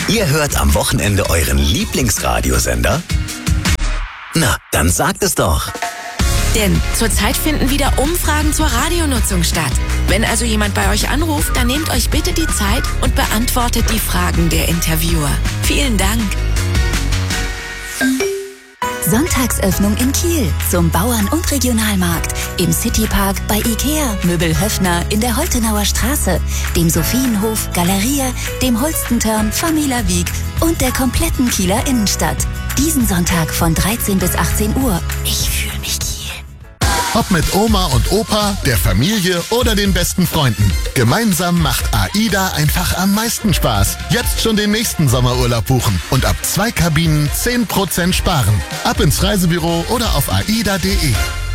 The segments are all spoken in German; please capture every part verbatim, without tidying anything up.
Ihr hört am Wochenende euren Lieblingsradiosender? Na, dann sagt es doch. Denn zurzeit finden wieder Umfragen zur Radionutzung statt. Wenn also jemand bei euch anruft, dann nehmt euch bitte die Zeit und beantwortet die Fragen der Interviewer. Vielen Dank. Sonntagsöffnung in Kiel zum Bauern- und Regionalmarkt, im Citypark, bei Ikea, Möbel Höffner in der Holtenauer Straße, dem Sophienhof, Galeria, dem Holstenturm, Famila Wieg und der kompletten Kieler Innenstadt. Diesen Sonntag von dreizehn bis achtzehn Uhr. Ich fühle mich Kiel. Ob mit Oma und Opa, der Familie oder den besten Freunden. Gemeinsam macht AIDA einfach am meisten Spaß. Jetzt schon den nächsten Sommerurlaub buchen und ab zwei Kabinen zehn Prozent sparen. Ab ins Reisebüro oder auf aida punkt de.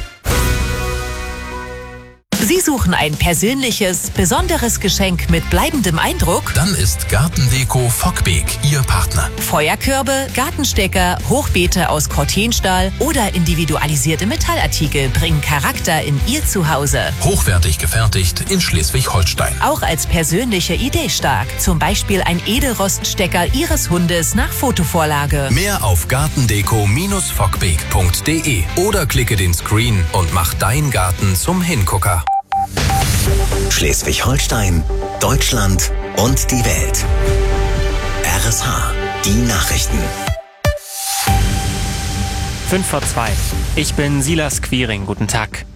Sie suchen ein persönliches, besonderes Geschenk mit bleibendem Eindruck? Dann ist Gartendeko Fockbeek Ihr Partner. Feuerkörbe, Gartenstecker, Hochbeete aus Cortenstahl oder individualisierte Metallartikel bringen Charakter in Ihr Zuhause. Hochwertig gefertigt in Schleswig-Holstein. Auch als persönliche Idee stark. Zum Beispiel ein Edelroststecker Ihres Hundes nach Fotovorlage. Mehr auf gartendeko Fockbeek punkt de oder klicke den Screen und mach dein Garten zum Hingucker. Schleswig-Holstein, Deutschland und die Welt. R S H, die Nachrichten. fünf vor zwei. Ich bin Silas Quiring. Guten Tag.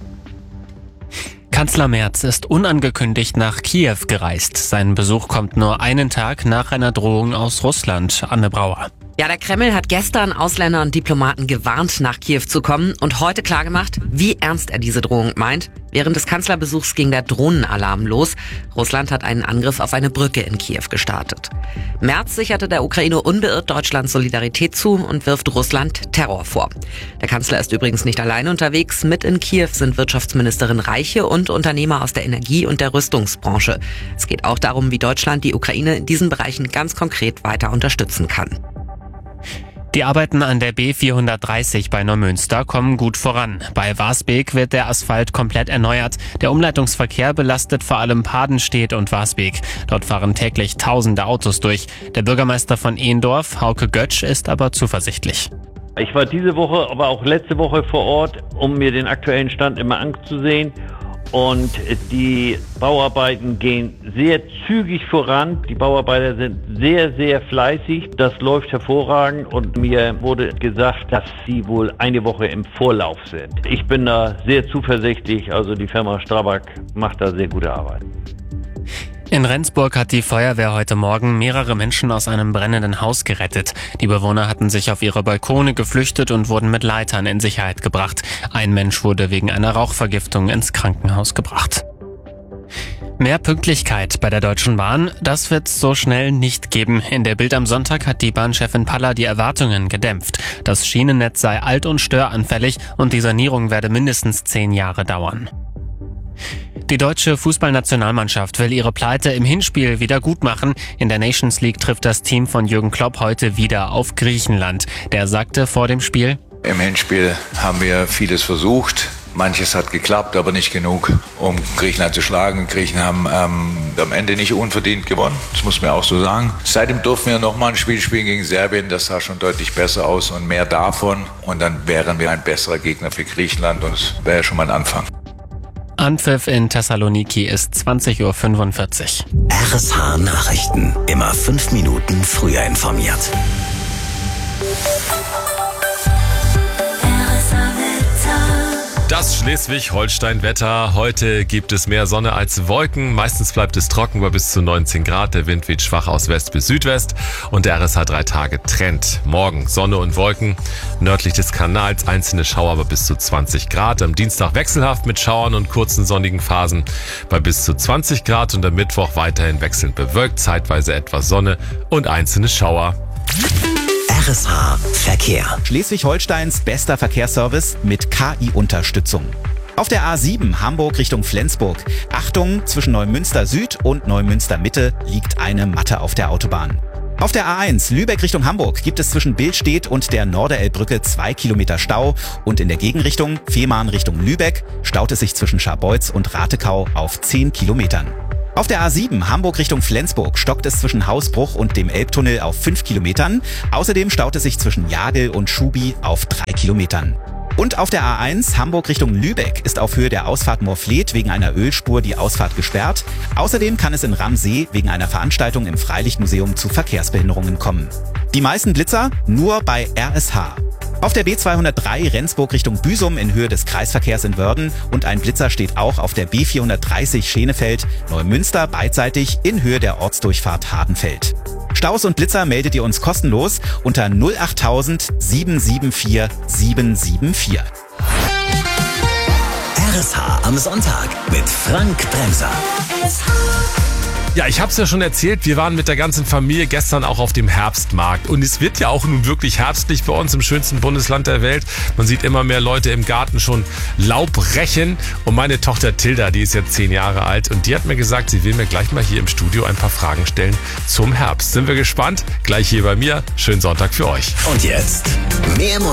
Kanzler Merz ist unangekündigt nach Kiew gereist. Sein Besuch kommt nur einen Tag nach einer Drohung aus Russland. Anne Brauer. Ja, der Kreml hat gestern Ausländer und Diplomaten gewarnt, nach Kiew zu kommen und heute klargemacht, wie ernst er diese Drohung meint. Während des Kanzlerbesuchs ging der Drohnenalarm los. Russland hat einen Angriff auf eine Brücke in Kiew gestartet. Merz sicherte der Ukraine unbeirrt Deutschlands Solidarität zu und wirft Russland Terror vor. Der Kanzler ist übrigens nicht alleine unterwegs. Mit in Kiew sind Wirtschaftsministerin Reiche und Unternehmer aus der Energie- und der Rüstungsbranche. Es geht auch darum, wie Deutschland die Ukraine in diesen Bereichen ganz konkret weiter unterstützen kann. Die Arbeiten an der B vierhundertdreißig bei Neumünster kommen gut voran. Bei Wasbeek wird der Asphalt komplett erneuert. Der Umleitungsverkehr belastet vor allem Padenstedt und Wasbeek. Dort fahren täglich tausende Autos durch. Der Bürgermeister von Ehndorf, Hauke Götsch, ist aber zuversichtlich. Ich war diese Woche, aber auch letzte Woche vor Ort, um mir den aktuellen Stand immer anzusehen. Und die Bauarbeiten gehen sehr zügig voran. Die Bauarbeiter sind sehr, sehr fleißig. Das läuft hervorragend und mir wurde gesagt, dass sie wohl eine Woche im Vorlauf sind. Ich bin da sehr zuversichtlich. Also die Firma Strabag macht da sehr gute Arbeit. In Rendsburg hat die Feuerwehr heute Morgen mehrere Menschen aus einem brennenden Haus gerettet. Die Bewohner hatten sich auf ihre Balkone geflüchtet und wurden mit Leitern in Sicherheit gebracht. Ein Mensch wurde wegen einer Rauchvergiftung ins Krankenhaus gebracht. Mehr Pünktlichkeit bei der Deutschen Bahn, das wird's so schnell nicht geben. In der Bild am Sonntag hat die Bahnchefin Paller die Erwartungen gedämpft. Das Schienennetz sei alt und störanfällig und die Sanierung werde mindestens zehn Jahre dauern. Die deutsche Fußballnationalmannschaft will ihre Pleite im Hinspiel wieder gut machen. In der Nations League trifft das Team von Jürgen Klopp heute wieder auf Griechenland. Der sagte vor dem Spiel: Im Hinspiel haben wir vieles versucht. Manches hat geklappt, aber nicht genug, um Griechenland zu schlagen. Griechen haben ähm, am Ende nicht unverdient gewonnen, das muss man auch so sagen. Seitdem durften wir nochmal ein Spiel spielen gegen Serbien, das sah schon deutlich besser aus und mehr davon. Und dann wären wir ein besserer Gegner für Griechenland und das wäre ja schon mal ein Anfang. Anpfiff in Thessaloniki ist zwanzig Uhr fünfundvierzig. R S H Nachrichten. Immer fünf Minuten früher informiert. Das Schleswig-Holstein-Wetter. Heute gibt es mehr Sonne als Wolken. Meistens bleibt es trocken bei bis zu neunzehn Grad. Der Wind weht schwach aus West bis Südwest. Und der R S H drei Tage Trend. Morgen Sonne und Wolken. Nördlich des Kanals einzelne Schauer bei bis zu zwanzig Grad. Am Dienstag wechselhaft mit Schauern und kurzen sonnigen Phasen bei bis zu zwanzig Grad. Und am Mittwoch weiterhin wechselnd bewölkt. Zeitweise etwas Sonne und einzelne Schauer. R S H Verkehr. Schleswig-Holsteins bester Verkehrsservice mit K I-Unterstützung. Auf der A sieben Hamburg Richtung Flensburg. Achtung, zwischen Neumünster Süd und Neumünster Mitte liegt eine Matte auf der Autobahn. Auf der A eins Lübeck Richtung Hamburg gibt es zwischen Billstedt und der Norderelbbrücke zwei Kilometer Stau und in der Gegenrichtung Fehmarn Richtung Lübeck staut es sich zwischen Scharbeutz und Ratekau auf zehn Kilometern. Auf der A sieben Hamburg Richtung Flensburg stockt es zwischen Hausbruch und dem Elbtunnel auf fünf Kilometern. Außerdem staut es sich zwischen Jagel und Schubi auf drei Kilometern. Und auf der A eins Hamburg Richtung Lübeck ist auf Höhe der Ausfahrt Moorfleet wegen einer Ölspur die Ausfahrt gesperrt. Außerdem kann es in Ramsee wegen einer Veranstaltung im Freilichtmuseum zu Verkehrsbehinderungen kommen. Die meisten Blitzer nur bei R S H. Auf der B zweihundertdrei Rendsburg Richtung Büsum in Höhe des Kreisverkehrs in Wörden und ein Blitzer steht auch auf der B vierhundertdreißig Schenefeld Neumünster beidseitig in Höhe der Ortsdurchfahrt Hardenfeld. Staus und Blitzer meldet ihr uns kostenlos unter null achttausend sieben sieben vier sieben sieben vier. R S H am Sonntag mit Frank Bremser. Ja, ich habe es ja schon erzählt, wir waren mit der ganzen Familie gestern auch auf dem Herbstmarkt. Und es wird ja auch nun wirklich herbstlich bei uns im schönsten Bundesland der Welt. Man sieht immer mehr Leute im Garten schon Laub rechen. Und meine Tochter Tilda, die ist jetzt zehn Jahre alt und die hat mir gesagt, sie will mir gleich mal hier im Studio ein paar Fragen stellen zum Herbst. Sind wir gespannt? Gleich hier bei mir. Schönen Sonntag für euch. Und jetzt mehr